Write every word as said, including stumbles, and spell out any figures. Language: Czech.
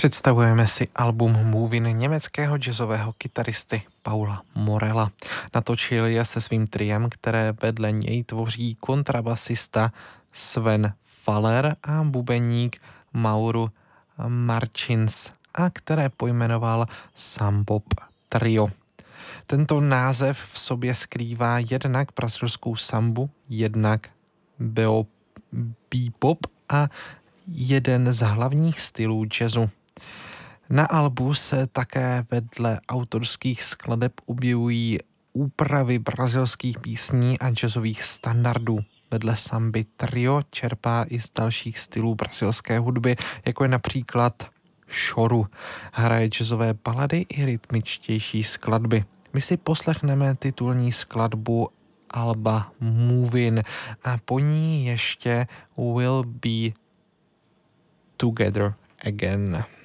Představujeme si album Movin německého jazzového kytaristy Paula Morella. Natočil je se svým triem, které vedle něj tvoří kontrabasista Sven Faller a bubeník Mauro Martins, a které pojmenoval Sambop Trio. Tento název v sobě skrývá jednak brazilskou sambu, jednak bebop a jeden z hlavních stylů jazzu. Na albu se také vedle autorských skladeb objevují úpravy brazilských písní a jazzových standardů. Vedle samby Trio čerpá i z dalších stylů brazilské hudby, jako je například choru. Hraje jazzové balady i rytmičtější skladby. My si poslechneme titulní skladbu alba Movin a po ní ještě Will Be Together Again.